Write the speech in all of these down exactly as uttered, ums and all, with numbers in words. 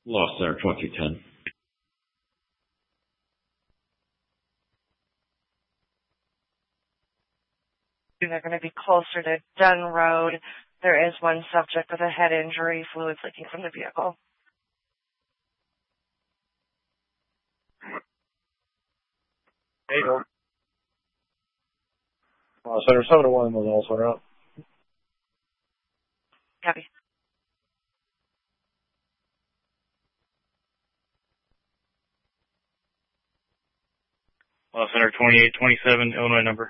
Lost Center twenty-two ten. They're going to be closer to Dunn Road. There is one subject with a head injury, fluids leaking from the vehicle. There you go. Uh, Center seven one was also out. Copy. Law Center twenty-eight twenty-seven, Illinois number.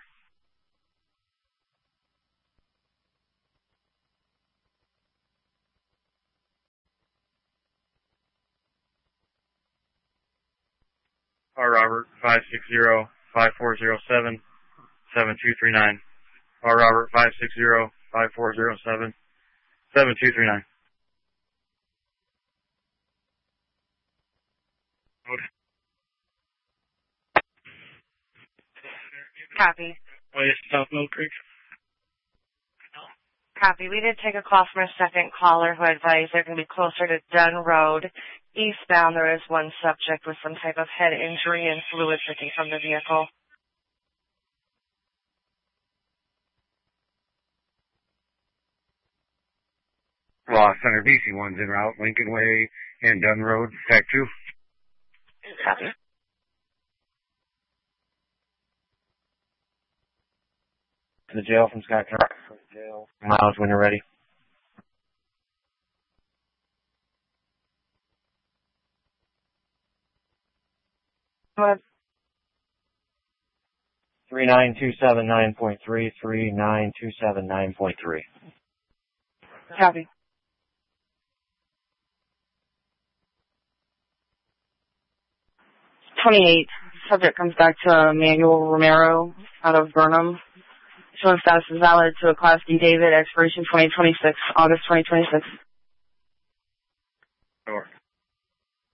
R. Robert five six zero five four zero seven seven two three nine. R. Robert five six zero five four zero seven seven two three nine. Copy. West South Mill Creek. Copy. We did take a call from a second caller who advised they're going to be closer to Dunn Road. Eastbound, there is one subject with some type of head injury and fluids leaking from the vehicle. Law Center B C one's en route, Lincoln Way and Dunn Road, Tech two. Copy. The jail from Scott Clark. Jail. Miles, when you're ready. What? three nine two seven nine point three, three nine two seven nine point three. Copy. twenty-eight. Subject comes back to Manuel Romero out of Burnham. Showing status is valid to a Class D David, expiration twenty twenty-six, August twenty twenty-six.